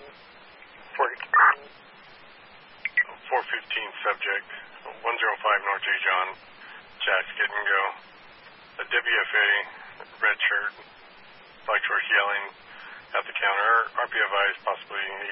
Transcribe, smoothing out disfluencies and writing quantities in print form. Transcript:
415 subject, 105 North J. John, Jack's Get and Go. A WFA, red shirt, black shorts yelling at the counter. RPFI is possibly